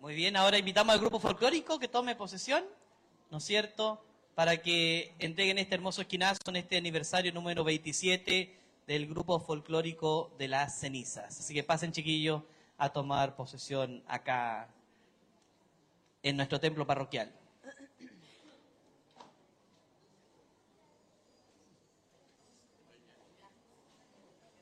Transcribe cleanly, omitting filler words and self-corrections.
Muy bien, ahora invitamos al grupo folclórico que tome posesión, ¿no es cierto?, para que entreguen este hermoso esquinazo en este aniversario número 27 del grupo folclórico de las cenizas. Así que pasen, chiquillos, a tomar posesión acá en nuestro templo parroquial.